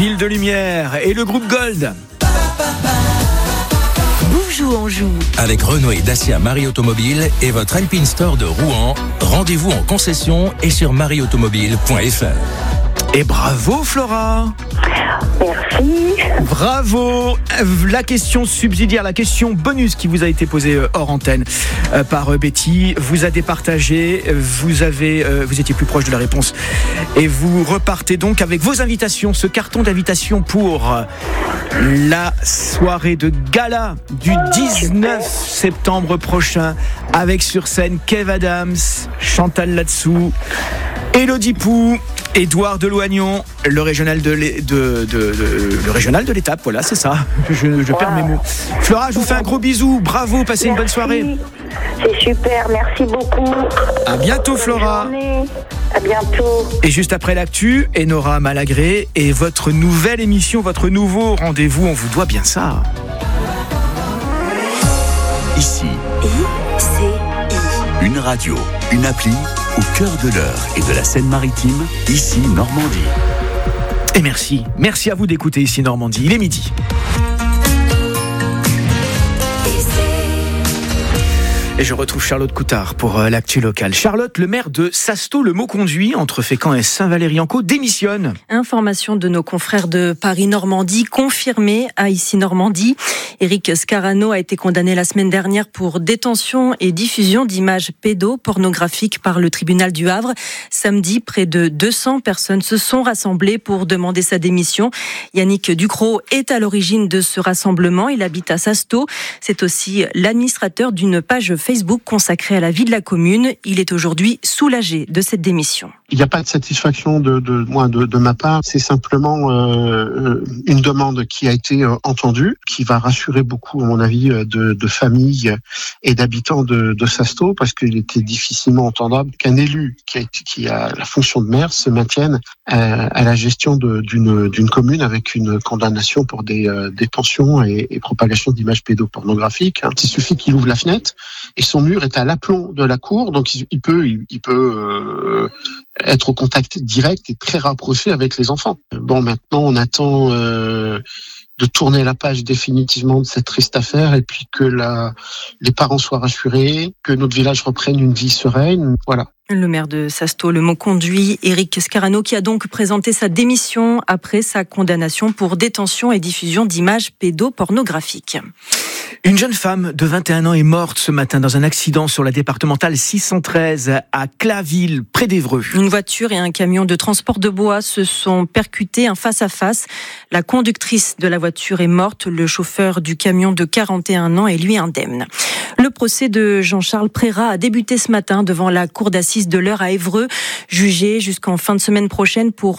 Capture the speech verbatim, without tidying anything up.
Ville de Lumière et le groupe Gold. Bonjour Anjou. Avec Renault et Dacia Marie Automobile et votre Alpine Store de Rouen, rendez-vous en concession et sur marie automobile point f r. Et bravo Flora. Merci. Bravo. La question subsidiaire, la question bonus qui vous a été posée hors antenne par Betty, vous a départagé, vous avez, vous étiez plus proche de la réponse et vous repartez donc avec vos invitations, ce carton d'invitation pour la soirée de gala du dix-neuf septembre prochain avec sur scène Kev Adams, Chantal Latsou, Élodie Pou, Édouard Deloignon, le régional de, l'é- de, de, de, le régional de l'étape, voilà, c'est ça. Je, je perds mes mots. Flora, je vous fais un gros bisou. Bravo, passez une bonne soirée. C'est super, merci beaucoup. À bientôt, Flora. Bonne journée. À bientôt. Et juste après l'actu, Enora Malagré et votre nouvelle émission, votre nouveau rendez-vous, on vous doit bien ça. Ici, I C I. une radio, une appli au cœur de l'Eure et de la Seine-Maritime, ici Normandie. Et merci, merci à vous d'écouter ici Normandie, il est midi. Et je retrouve Charlotte Coutard pour euh, l'actu locale. Charlotte, le maire de Sasto, le mot conduit entre Fécamp et Saint-Valery-en-Caux, démissionne. Information de nos confrères de Paris-Normandie, confirmée à ici Normandie. Éric Scarano a été condamné la semaine dernière pour détention et diffusion d'images pédopornographiques par le tribunal du Havre. Samedi, près de deux cents personnes se sont rassemblées pour demander sa démission. Yannick Ducrot est à l'origine de ce rassemblement. Il habite à Sasto. C'est aussi l'administrateur d'une page Facebook consacrée à la vie de la commune. Il est aujourd'hui soulagé de cette démission. Il n'y a pas de satisfaction de, de moi de, de ma part. C'est simplement euh, une demande qui a été euh, entendue, qui va rassurer beaucoup, à mon avis, de, de familles et d'habitants de, de Sasto, parce qu'il était difficilement entendable qu'un élu qui a, qui a la fonction de maire se maintienne à, à la gestion de, d'une, d'une commune avec une condamnation pour des euh, détentions et, et propagation d'images pédopornographiques. Il suffit qu'il ouvre la fenêtre et son mur est à l'aplomb de la cour, donc il, il peut, il, il peut euh, être au contact direct et très rapproché avec les enfants. Bon, maintenant, on attend euh, de tourner la page définitivement de cette triste affaire et puis que la, les parents soient rassurés, que notre village reprenne une vie sereine. Voilà. Le maire de Sasto, le mot conduit, Éric Scarano, qui a donc présenté sa démission après sa condamnation pour détention et diffusion d'images pédopornographiques. Une jeune femme de vingt et un ans est morte ce matin dans un accident sur la départementale six cent treize à Claville, près d'Évreux. Une voiture et un camion de transport de bois se sont percutés un face à face. La conductrice de la voiture est morte. Le chauffeur du camion de quarante et un ans est lui indemne. Le procès de Jean-Charles Prérat a débuté ce matin devant la cour d'assises de l'Eure à Évreux, jugé jusqu'en fin de semaine prochaine pour